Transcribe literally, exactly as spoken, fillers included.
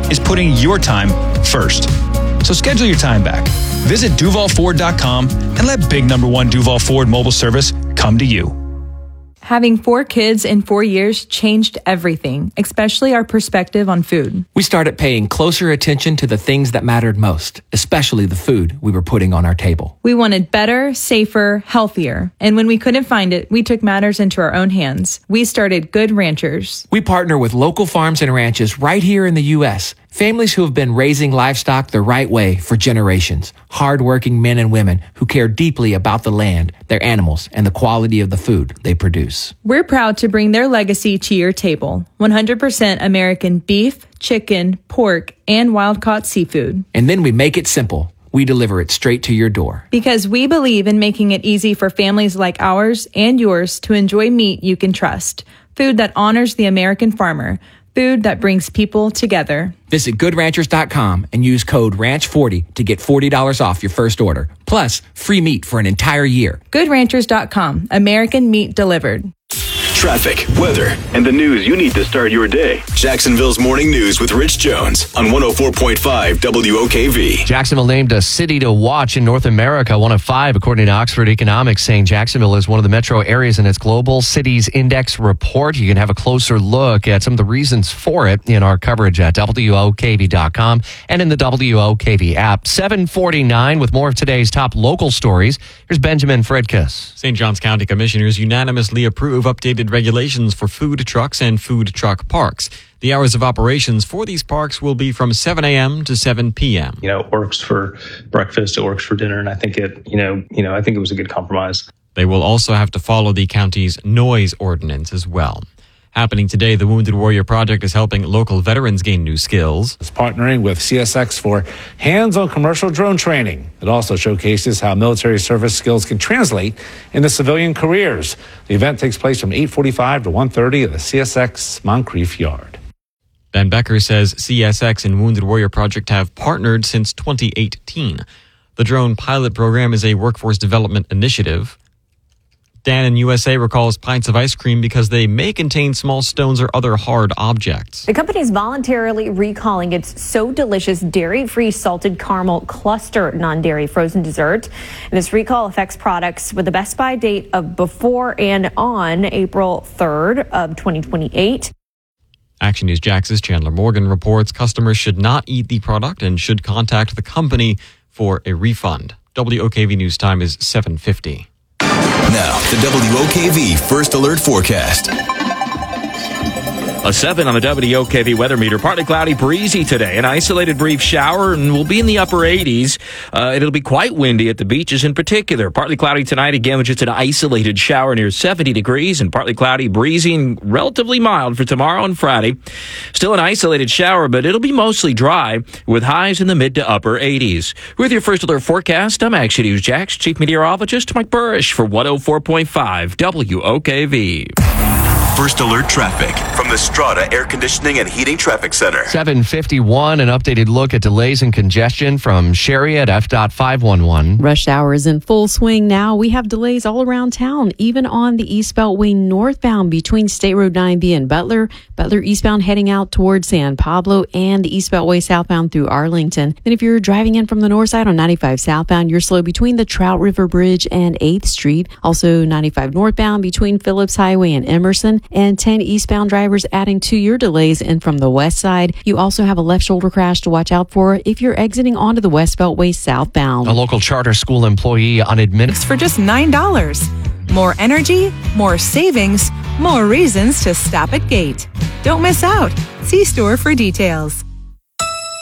is putting your time first. So schedule your time back. Visit Duval Ford dot com and let big number one Duval Ford mobile service come to you. Having four kids in four years changed everything, especially our perspective on food. We started paying closer attention to the things that mattered most, especially the food we were putting on our table. We wanted better, safer, healthier. And when we couldn't find it, we took matters into our own hands. We started Good Ranchers. We partner with local farms and ranches right here in the U S, families who have been raising livestock the right way for generations. Hardworking men and women who care deeply about the land, their animals, and the quality of the food they produce. We're proud to bring their legacy to your table. one hundred percent American beef, chicken, pork, and wild-caught seafood. And then we make it simple. We deliver it straight to your door. Because we believe in making it easy for families like ours and yours to enjoy meat you can trust. Food that honors the American farmer. Food that brings people together. Visit good ranchers dot com and use code ranch forty to get forty dollars off your first order. Plus, free meat for an entire year. good ranchers dot com. American meat delivered. Traffic, weather, and the news you need to start your day. Jacksonville's Morning News with Rich Jones on one oh four point five W O K V. Jacksonville named a city to watch in North America, one of five, according to Oxford Economics, saying Jacksonville is one of the metro areas in its Global Cities Index report. You can have a closer look at some of the reasons for it in our coverage at W O K V dot com and in the W O K V app. seven forty-nine with more of today's top local stories. Here's Benjamin Fredkus. Saint Johns County commissioners unanimously approve updated regulations for food trucks and food truck parks. The hours of operations for these parks will be from seven a.m. to seven p.m. You know, it works for breakfast, it works for dinner, and I think it, you know, you know, I think it was a good compromise. They will also have to follow the county's noise ordinance as well. Happening today, the Wounded Warrior Project is helping local veterans gain new skills. It's partnering with C S X for hands-on commercial drone training. It also showcases how military service skills can translate into civilian careers. The event takes place from eight forty-five to one thirty at the C S X Moncrief Yard. Ben Becker says C S X and Wounded Warrior Project have partnered since twenty eighteen. The drone pilot program is a workforce development initiative. Dan in U S A recalls pints of ice cream because they may contain small stones or other hard objects. The company is voluntarily recalling its So Delicious dairy-free salted caramel cluster non-dairy frozen dessert. And this recall affects products with a Best Buy date of before and on April third of twenty twenty-eight. Action News Jax's Chandler Morgan reports customers should not eat the product and should contact the company for a refund. W O K V News time is seven fifty. Now, the W O K V First Alert Forecast. A seven on the W O K V weather meter. Partly cloudy, breezy today. An isolated brief shower, and we'll be in the upper eighties. Uh, it'll be quite windy at the beaches in particular. Partly cloudy tonight, again, with just an isolated shower near seventy degrees. And partly cloudy, breezy, and relatively mild for tomorrow and Friday. Still an isolated shower, but it'll be mostly dry with highs in the mid to upper eighties. With your First Alert forecast, I'm Action News Jax Chief Meteorologist Mike Burrish for one oh four point five W O K V. First Alert traffic from the Strata Air Conditioning and Heating Traffic Center. seven fifty-one, an updated look at delays and congestion from Sherry at F DOT five one one. Rush hour is in full swing now. We have delays all around town, even on the East Beltway northbound between State Road nine B and Butler. Butler eastbound heading out towards San Pablo, and the East Beltway southbound through Arlington. Then if you're driving in from the north side on ninety-five southbound, you're slow between the Trout River Bridge and eighth Street. Also ninety-five northbound between Phillips Highway and Emerson. And ten eastbound drivers adding to your delays. And from the west side, you also have a left shoulder crash to watch out for if you're exiting onto the West Beltway southbound. A local charter school employee on admin for just nine dollars. More energy, more savings, more reasons to stop at Gate. Don't miss out. See store for details.